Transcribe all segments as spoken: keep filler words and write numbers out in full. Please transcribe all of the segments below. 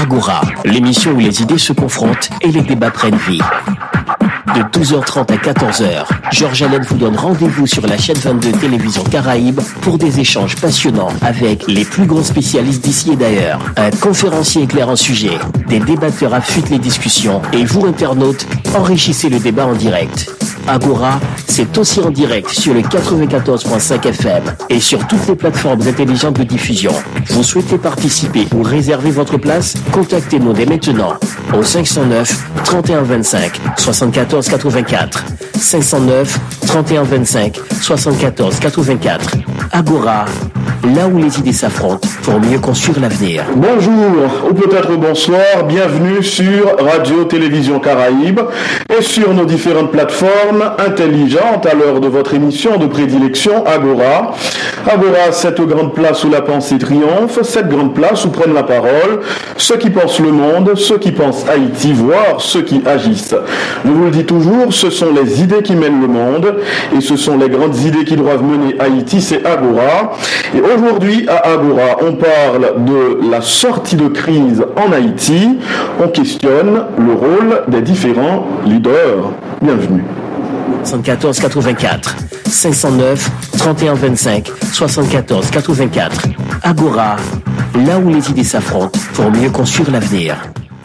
Agora, l'émission où les idées se confrontent et les débats prennent vie. De douze heures trente à quatorze heures, Georges Allen vous donne rendez-vous sur la chaîne vingt-deux Télévision Caraïbes pour des échanges passionnants avec les plus grands spécialistes d'ici et d'ailleurs. Un conférencier éclaire un sujet, des débatteurs affûtent les discussions et vous, internautes, enrichissez le débat en direct. Agora, c'est aussi en direct sur le quatre-vingt-quatorze virgule cinq F M et sur toutes les plateformes intelligentes de diffusion. Vous souhaitez participer ou réserver votre place? Contactez-nous dès maintenant au cinq cent neuf, trente et un vingt-cinq, soixante-quatorze quatre-vingt-quatre. cinq cent neuf, trente et un vingt-cinq, soixante-quatorze quatre-vingt-quatre. Agora, là où les idées s'affrontent pour mieux construire l'avenir. Bonjour, ou peut-être bonsoir, bienvenue sur Radio-Télévision Caraïbes et sur nos différentes plateformes intelligentes à l'heure de votre émission de prédilection Agora. Agora, cette grande place où la pensée triomphe, cette grande place où prennent la parole ceux qui pensent le monde, ceux qui pensent Haïti, voire ceux qui agissent. Je vous le dis toujours, ce sont les idées qui mènent le monde et ce sont les grandes idées qui doivent mener Haïti, c'est Agora. Et aujourd'hui, à Agora, on parle de la sortie de crise en Haïti. On questionne le rôle des différents leaders. Bienvenue. soixante-quatorze quatre-vingt-quatre, cinq cent neuf, trente et un vingt-cinq, soixante-quatorze quatre-vingt-quatre. Agora, là où les idées s'affrontent pour mieux construire l'avenir.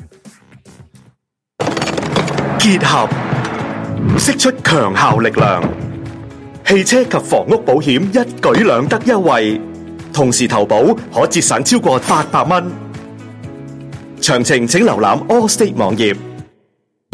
結合釋出強效力量，汽車及房屋保險一舉兩得優惠，同時投保可節省超過八百蚊。詳情請瀏覽 Allstate 網頁。